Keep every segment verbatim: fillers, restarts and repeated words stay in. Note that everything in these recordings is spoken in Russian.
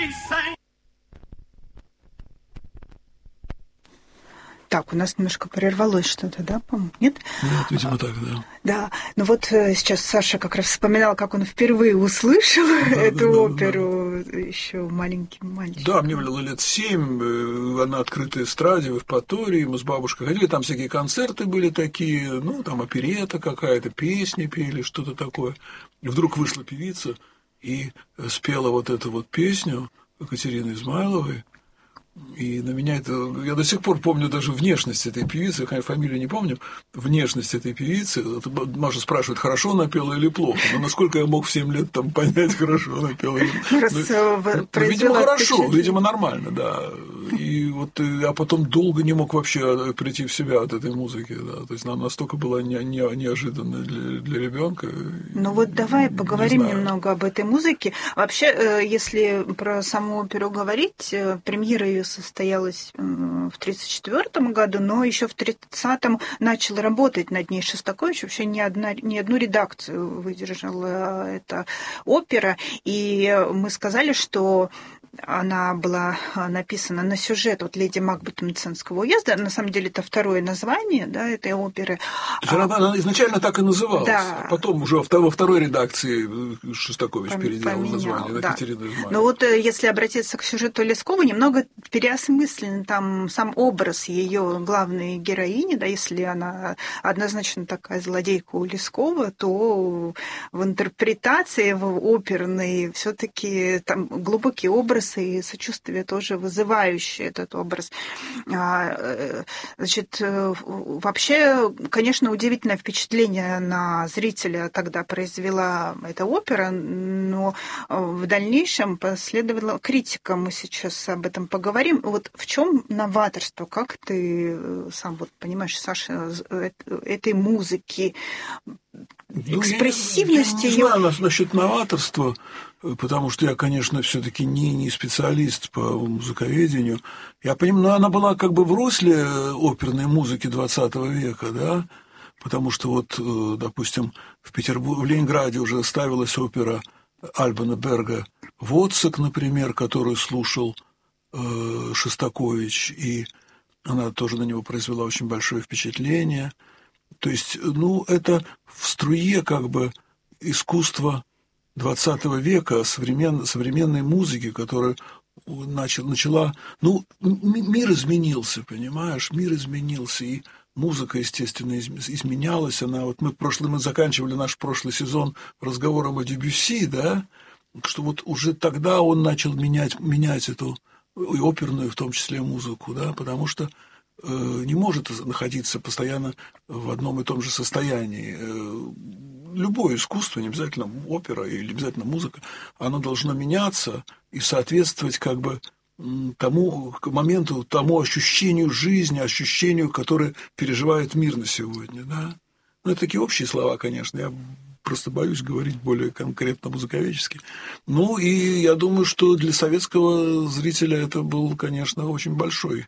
Так, у нас немножко прервалось что-то, да, по-моему? Нет? Нет, видимо, так, да. Да, ну вот сейчас Саша как раз вспоминал, как он впервые услышал да, эту да, оперу да, да. еще маленьким мальчиком. Да, мне было лет семь, на открытой эстраде в Евпатории, мы с бабушкой ходили, там всякие концерты были такие, ну, там оперета какая-то, песни пели, что-то такое. И вдруг вышла певица и спела вот эту вот песню Екатерины Измайловой. И на меня это... Я до сих пор помню даже внешность этой певицы, я фамилию не помню, внешность этой певицы. Маша спрашивает, хорошо она пела или плохо. Но насколько я мог в семь лет там понять, хорошо она пела или плохо. Ну, видимо, хорошо, видимо, нормально, да. И вот я потом долго не мог вообще прийти в себя от этой музыки. Да. То есть она настолько была не, не, неожиданная для, для ребенка. Ну вот давай поговорим немного об этой музыке. Вообще, если про саму оперу говорить, премьера ее состоялась в тридцать четвёртом году, но еще в тридцатом начал работать над ней Шостакович. Вообще ни, одна, ни одну редакцию выдержала эта опера. И мы сказали, что она была написана на сюжет вот «Леди Макбет Мценского уезда». На самом деле это второе название, да, этой оперы. Она, она изначально так и называлась, да. А потом уже во второй редакции Шостакович переделал поменял, название да. на Екатерину Измайлову. Но вот если обратиться к сюжету Лесковой, немного переосмыслен там сам образ ее главной героини, да, если она однозначно такая злодейка у Лескова, то в интерпретации, в оперной все-таки там глубокий образ и сочувствие тоже вызывающее этот образ. Значит, вообще, конечно, удивительное впечатление на зрителя тогда произвела эта опера, но в дальнейшем последовала критика. Мы сейчас об этом поговорим. Вот в чем новаторство? Как ты сам вот понимаешь, Саша, этой музыки, экспрессивности ее? Я, я не ее? знаю насчет новаторства, потому что я, конечно, все-таки не, не специалист по музыковедению. Я понимаю, но она была как бы в русле оперной музыки двадцатого века, да, потому что вот, допустим, в Петербурге, в Ленинграде уже ставилась опера Альбана Берга «Воцак», например, которую слушал э, Шостакович, и она тоже на него произвела очень большое впечатление. То есть, ну, это в струе как бы искусства двадцатого века, современ, современной музыки, которая начал, начала... Ну, мир изменился, понимаешь, мир изменился, и музыка, естественно, изменялась. Она, вот мы, прошлый, мы заканчивали наш прошлый сезон разговором о Дебюсси, да, что вот уже тогда он начал менять, менять эту и оперную, в том числе, музыку, да, потому что э, не может находиться постоянно в одном и том же состоянии. Любое искусство, не обязательно опера или обязательно музыка, оно должно меняться и соответствовать как бы тому к моменту, тому ощущению жизни, ощущению, которое переживает мир на сегодня. Да? Ну, это такие общие слова, конечно, я просто боюсь говорить более конкретно музыковедчески. Ну, и я думаю, что для советского зрителя это был, конечно, очень большой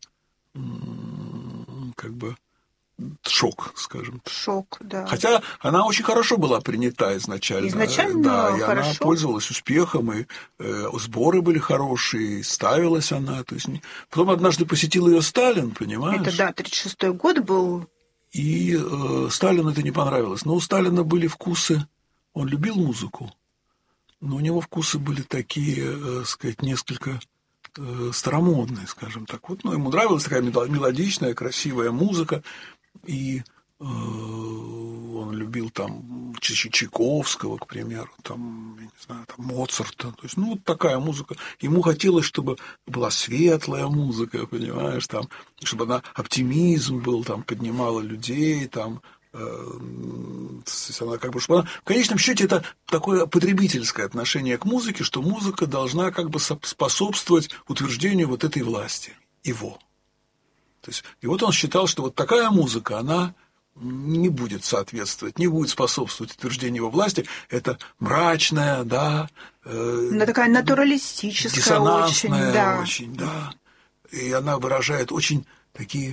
как бы шок, скажем. Шок, да. Хотя она очень хорошо была принята изначально. Изначально да, и хорошо. Она пользовалась успехом, и э, сборы были хорошие, и ставилась она. То есть... Потом однажды посетил ее Сталин, понимаешь? Это, да, тридцать шестой год был. И э, Сталину это не понравилось. Но у Сталина были вкусы, он любил музыку, но у него вкусы были такие, э, сказать, несколько... старомодные, скажем так. Вот, ну, ему нравилась такая мелодичная, красивая музыка, и э, он любил там Чайковского, к примеру, там, я не знаю, там, Моцарта. То есть, ну, вот такая музыка. Ему хотелось, чтобы была светлая музыка, понимаешь, там, чтобы она оптимизм был, там, поднимала людей, там, она как бы, чтобы она, в конечном счете это такое потребительское отношение к музыке, что музыка должна как бы способствовать утверждению вот этой власти, его. То есть, и вот он считал, что вот такая музыка, она не будет соответствовать, не будет способствовать утверждению его власти. Это мрачная, да. Э, она такая натуралистическая, диссонансная, очень, да. очень, да. И она выражает очень такие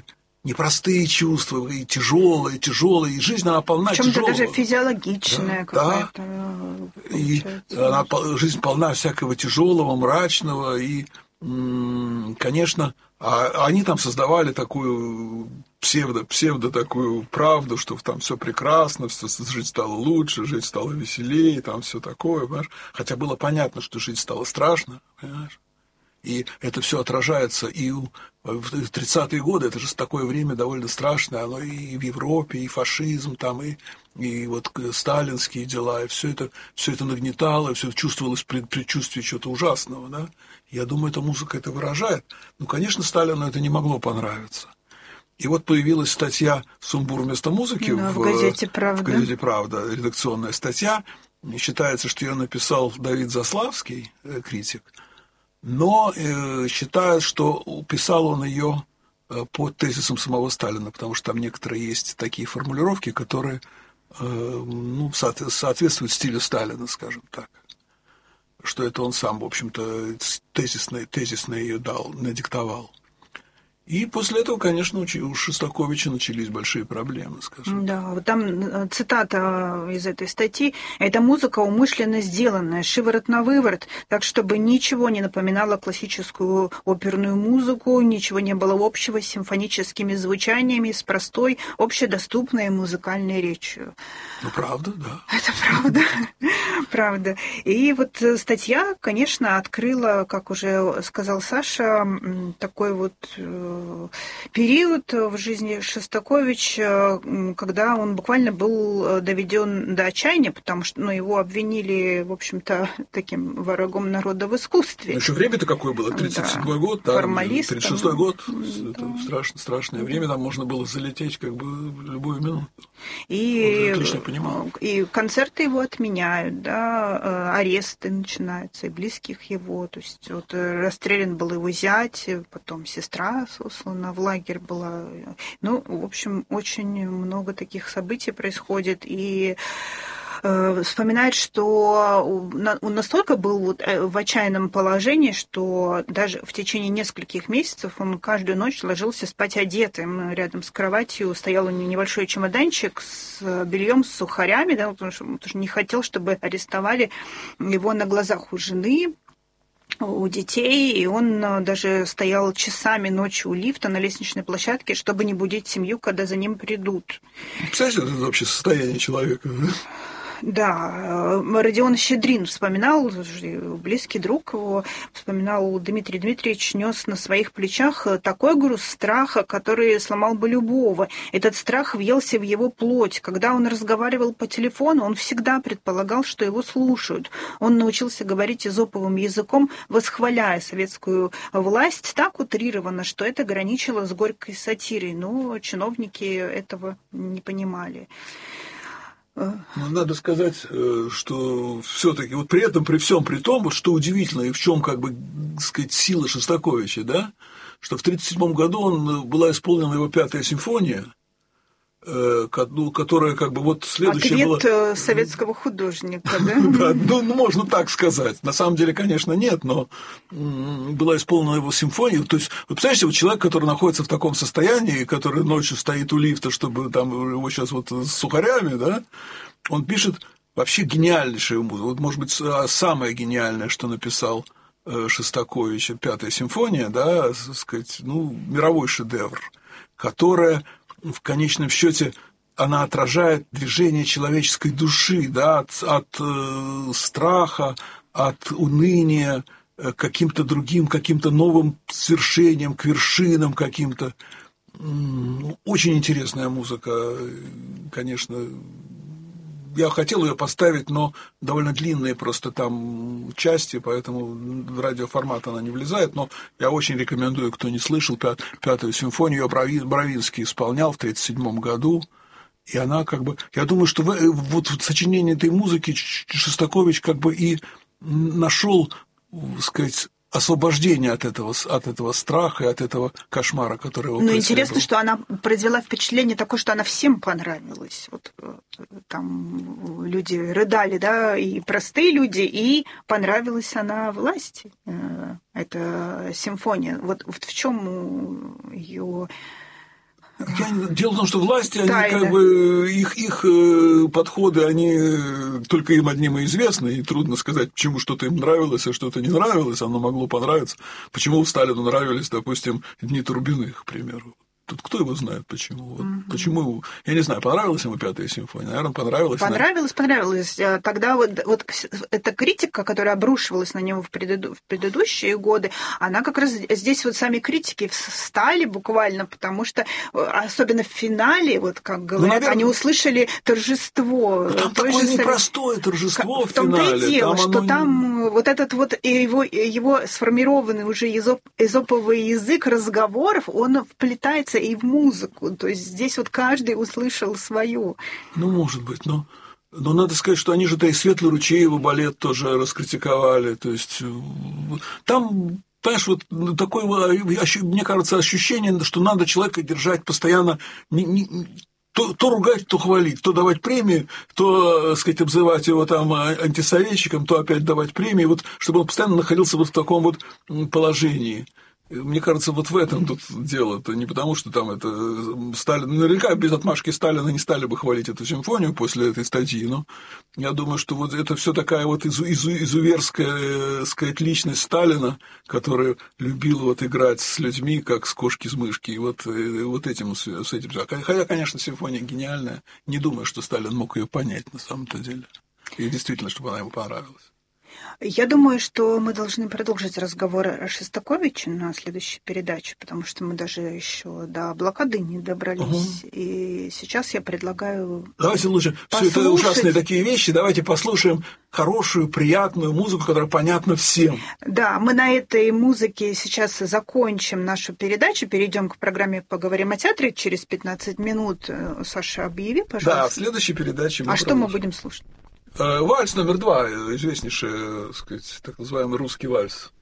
непростые чувства, и тяжелые, тяжелые, и жизнь, она полна Причем тяжелого. даже физиологичная, да, какая-то. Да. И она, жизнь полна всякого тяжелого, мрачного, и, конечно, а они там создавали такую псевдо, псевдо такую правду, что там все прекрасно, все, жить стало лучше, жить стало веселее, там все такое, понимаешь? Хотя было понятно, что жить стало страшно, понимаешь? И это все отражается и в тридцатые годы, это же такое время довольно страшное, оно и в Европе, и фашизм, там, и, и вот сталинские дела, и все это, все это нагнетало, все чувствовалось предчувствие чего-то ужасного, да? Я думаю, эта музыка это выражает. Ну, конечно, Сталину это не могло понравиться. И вот появилась статья «Сумбур вместо музыки» да, в, в газете «Правда». В газете «Правда», редакционная статья. Считается, что ее написал Давид Заславский, критик. Но э, считают, что писал он ее э, под тезисом самого Сталина, потому что там некоторые есть такие формулировки, которые э, ну, соответствуют стилю Сталина, скажем так. Что это он сам, в общем-то, тезисно, тезисно ее дал, надиктовал. И после этого, конечно, у Шостаковича начались большие проблемы, скажем. Да, вот там цитата из этой статьи. «Это музыка умышленно сделанная, шиворот на выворот, так, чтобы ничего не напоминало классическую оперную музыку, ничего не было общего с симфоническими звучаниями, с простой, общедоступной музыкальной речью». Ну, правда, да. Это правда, правда. И вот статья, конечно, открыла, как уже сказал Саша, такой вот период в жизни Шостаковича, когда он буквально был доведен до отчаяния, потому что ну, его обвинили, в общем-то, таким врагом народа в искусстве. Ну, еще время-то какое было? тридцать седьмой да. год, да, тридцать шестой год. Да. Это страшно, страшное время, там можно было залететь как бы в любую минуту. И, он отлично понимал. И концерты его отменяют, да, аресты начинаются, и близких его. То есть вот расстрелян был его зять, потом сестра сослана в лагерь была. Ну, в общем, очень много таких событий происходит. И э, вспоминает, что он настолько был вот в отчаянном положении, что даже в течение нескольких месяцев он каждую ночь ложился спать одетым. Рядом с кроватью стоял у него небольшой чемоданчик с бельем, с сухарями, да, потому что он не хотел, чтобы арестовали его на глазах у жены, у детей, и он даже стоял часами ночью у лифта на лестничной площадке, чтобы не будить семью, когда за ним придут. Представляете, это вообще состояние человека, да? Да, Родион Щедрин вспоминал, близкий друг его, вспоминал, Дмитрий Дмитриевич нес на своих плечах такой груз страха, который сломал бы любого. Этот страх въелся в его плоть. Когда он разговаривал по телефону, он всегда предполагал, что его слушают. Он научился говорить эзоповым языком, восхваляя советскую власть так утрированно, что это граничило с горькой сатирой. Но чиновники этого не понимали. Ну, надо сказать, что все-таки вот при этом, при всем при том, вот что удивительно, и в чем, как бы, так сказать, сила Шостаковича, да, что в тридцать седьмом году он, была исполнена его пятая симфония, которая как бы вот следующая была... Ответ советского художника, да? Да, ну, можно так сказать. На самом деле, конечно, нет, но была исполнена его симфония. То есть, вы представляете, вот человек, который находится в таком состоянии, который ночью стоит у лифта, чтобы там его сейчас вот с сухарями, да, он пишет вообще гениальнейшую музыку. Вот, может быть, самое гениальное, что написал Шостакович, пятая симфония, да, так сказать, ну, мировой шедевр, которая в конечном счете она отражает движение человеческой души, да, от, от э, страха, от уныния э, к каким-то другим, каким-то новым свершениям, к вершинам каким-то. М-м, очень интересная музыка, конечно. Я хотел ее поставить, но довольно длинные просто там части, поэтому в радиоформат она не влезает, но я очень рекомендую, кто не слышал, пят, пятую симфонию, ее Бравинский исполнял в тридцать седьмом году, и она как бы, я думаю, что в, вот в сочинении этой музыки Шостакович как бы и нашел, так сказать, освобождение от этого, от этого страха и от этого кошмара, который его преследовал. Ну, интересно, что она произвела впечатление такое, что она всем понравилась. Вот там люди рыдали, да, и простые люди, и понравилась она власти. Эта симфония. Вот, вот в чем ее Я, дело в том, что власти, они Тайна. как бы, их, их подходы, они только им одним и известны, и трудно сказать, почему что-то им нравилось, а что-то не нравилось, оно могло понравиться. Почему Сталину нравились, допустим, Дни Турбиных, к примеру. Тут кто его знает, почему? Вот. Mm-hmm. Почему? Я не знаю, понравилась ему пятая симфония? Наверное, понравилась. Понравилось, понравилось. Тогда вот, вот эта критика, которая обрушивалась на него в, преду... в предыдущие годы, она как раз здесь вот сами критики встали буквально, потому что особенно в финале, вот как говорят, ну, наверное... они услышали торжество. Ну, там такое же... непростое торжество в, в финале. В том-то и дело, там что оно... там вот этот вот его, его сформированный уже эзоп... эзоповый язык разговоров, он вплетается и в музыку. То есть здесь вот каждый услышал свое. Ну, может быть, но, но надо сказать, что они же-то и Светлый ручей, его балет тоже раскритиковали. То есть там, понимаешь, вот такое, мне кажется, ощущение, что надо человека держать постоянно не, не, То, то ругать, то хвалить, то давать премии, то, так сказать, обзывать его там антисоветчиком, то опять давать премии, вот, чтобы он постоянно находился вот в таком вот положении. Мне кажется, вот в этом тут дело-то, не потому, что там это Сталин, наверняка без отмашки Сталина не стали бы хвалить эту симфонию после этой статьи, но я думаю, что вот это все такая вот изу, изу, изуверская, так сказать, личность Сталина, который любил вот играть с людьми, как с кошки с мышки, и вот, и вот этим, с этим. Хотя, конечно, симфония гениальная, не думаю, что Сталин мог ее понять на самом-то деле, и действительно, чтобы она ему понравилась. Я думаю, что мы должны продолжить разговор о Шостаковиче на следующей передаче, потому что мы даже еще до блокады не добрались. Угу. И сейчас я предлагаю Давайте лучше послушать... все это ужасные такие вещи, давайте послушаем хорошую, приятную музыку, которая понятна всем. Да, мы на этой музыке сейчас закончим нашу передачу, перейдем к программе «Поговорим о театре» через пятнадцать минут. Саша, объяви, пожалуйста. Да, в следующей передаче мы А продолжим. Что мы будем слушать? Вальс номер два, известнейший, так сказать, так называемый русский вальс.